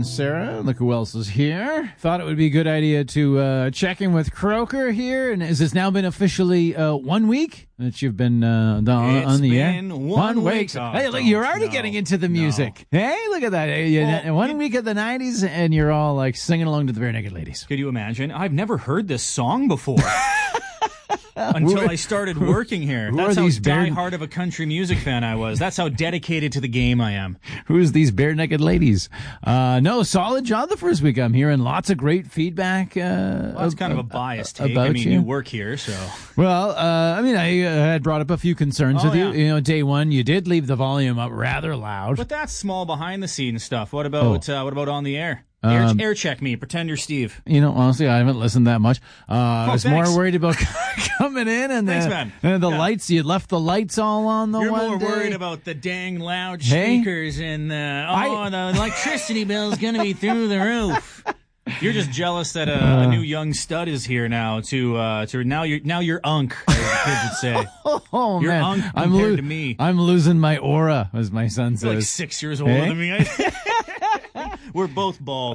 and Sarah. Look who else is here. Thought it would be a good idea to check in with Croker here. And has this now been officially 1 week that you've been on the air? It's been 1 week. Oh, hey, look, you're already getting into the music. No. Hey, look at that. Hey, 1 week of the 90s, and you're all like singing along to the Bare Naked Ladies. Could you imagine? I've never heard this song before. Until I started working here. That's how die-hard of a country music fan I was. That's how dedicated to the game I am. Who's these Bare Naked Ladies? No, solid job the first week. I'm hearing lots of great feedback. Well, that's kind of a biased take. I mean, you work here, so. Well, I mean, I had brought up a few concerns with you. Yeah. You know, day one, you did leave the volume up rather loud. But that's small behind-the-scenes stuff. What about on the air? Air check me. Pretend you're Steve. You know, honestly, I haven't listened that much. I was more worried about coming in and the lights. You left the lights all on the You're one more day. Worried about the dang loudspeakers and the electricity bill's going to be through the roof. You're just jealous that a new young stud is here now to now you're unk, as the kids would say. Oh, you're man. unk compared to me. I'm losing my aura, as my son says. You're like 6 years older than me. We're both bald.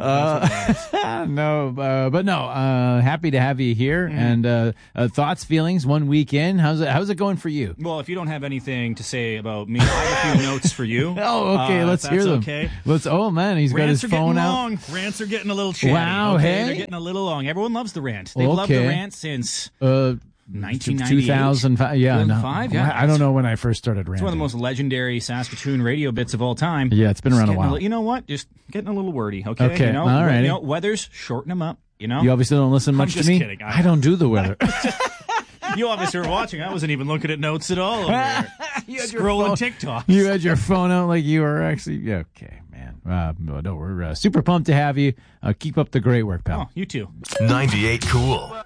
Happy to have you here. And thoughts, feelings, 1 week in. How's it going for you? Well, if you don't have anything to say about me, I have a few notes for you. Oh, okay. Let's hear them. Okay. Oh man, he's got his phone out. Long. Rants are getting a little chatty. Wow, okay? hey, they're getting a little long. Everyone loves the rant. They've loved the rant since 2005. Yeah, 2005. Yeah, I don't know when I first started ranting. It's one of the most legendary Saskatoon radio bits of all time. Yeah, it's been around a while. You know what? Just getting a little wordy. Okay. Okay. You know, all right. You know, weathers, shorten them up. You know. You obviously don't listen much to me. Kidding. I don't do the weather. You obviously were watching. I wasn't even looking at notes at all over there. Scrolling TikTok. You had your phone out like you were actually. Yeah, okay, man. No, we're super pumped to have you. Keep up the great work, pal. Oh, you too. 98 Cool.